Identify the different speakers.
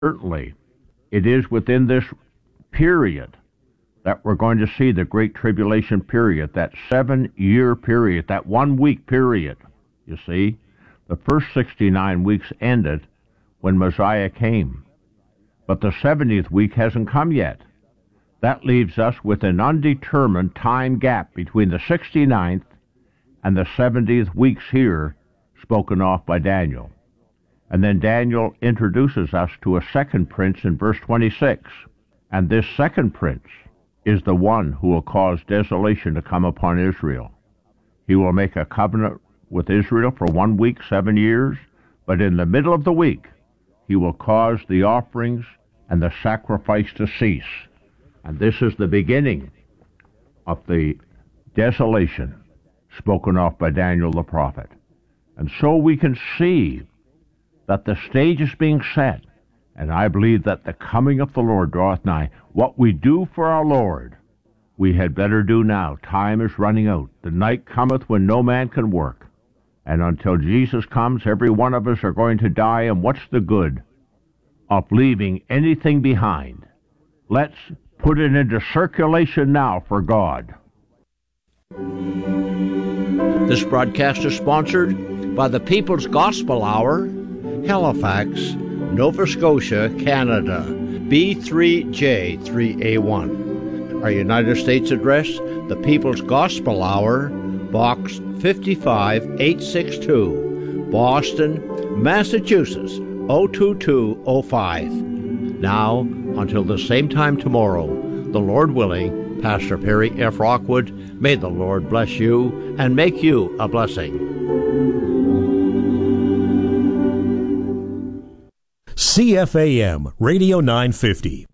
Speaker 1: Certainly, it is within this period that we're going to see the Great Tribulation period, that 7-year period, that 1 week period. You see, the first 69 weeks ended when Messiah came, but the 70th week hasn't come yet. That leaves us with an undetermined time gap between the 69th and the 70th weeks here spoken of by Daniel. And then Daniel introduces us to a second prince in verse 26. And this second prince is the one who will cause desolation to come upon Israel. He will make a covenant with Israel for 1 week, 7 years, but in the middle of the week, he will cause the offerings and the sacrifice to cease. And this is the beginning of the desolation spoken of by Daniel the prophet. And so we can see that the stage is being set, and I believe that the coming of the Lord draweth nigh. What we do for our Lord, we had better do now. Time is running out. The night cometh when no man can work. And until Jesus comes, every one of us are going to die, and what's the good of leaving anything behind? Let's put it into circulation now for God.
Speaker 2: This broadcast is sponsored by the People's Gospel Hour, Halifax, Nova Scotia, Canada, B3J3A1. Our United States address, the People's Gospel Hour, Box 55862, Boston, Massachusetts, 02205. Now, until the same time tomorrow, the Lord willing, Pastor Perry F. Rockwood, may the Lord bless you and make you a blessing.
Speaker 3: CFAM Radio 950.